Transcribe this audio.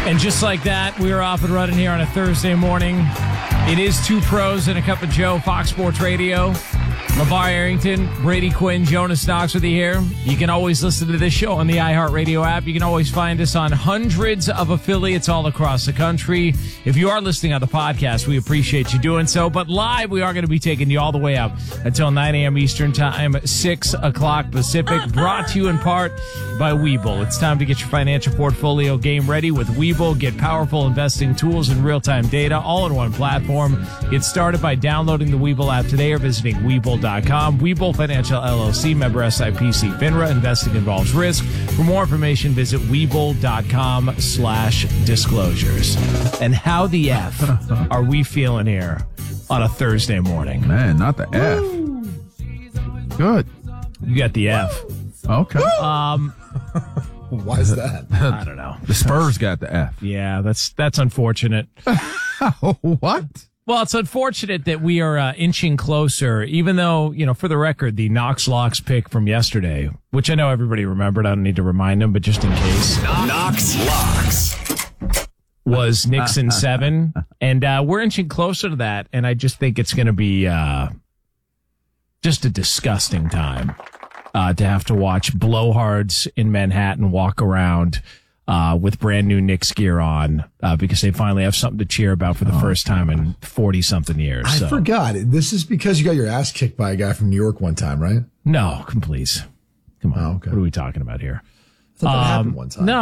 And just like that, we are off and running here on a Thursday morning. It is Two Pros and a Cup of Joe, Fox Sports Radio. LeVar Arrington, Brady Quinn, Jonas Knox with you here. You can always listen to this show on the iHeartRadio app. You can always find us on hundreds of affiliates all across the country. If you are listening on the podcast, we appreciate you doing so. But live, we are going to be taking you all the way up until 9 a.m. Eastern Time, 6 o'clock Pacific. Brought to you in part by Webull. It's time to get your financial portfolio game ready with Webull. Get powerful investing tools and real-time data all in one platform. Get started by downloading the Webull app today or visiting Webull.com. Webull Financial LLC, member SIPC FINRA. Investing involves risk. For more information, visit Webull.com/disclosures. And how the F are we feeling here on a Thursday morning? Man, not the F. Good. You got the F. Okay. Why is that? I don't know. The Spurs got the F. Yeah, that's unfortunate. What? Well, it's unfortunate that we are inching closer, even though, for the record, the Knox Locks pick from yesterday, which I know everybody remembered, I don't need to remind them, but just in case. Knox Locks was Nixon 7, and we're inching closer to that, and I just think it's going to be just a disgusting time to have to watch blowhards in Manhattan walk around with brand new Knicks gear on because they finally have something to cheer about for the first time in 40-something years. I forgot. This is because you got your ass kicked by a guy from New York one time, right? No, please. Come on. Oh, okay. What are we talking about here? I thought that happened one time. No.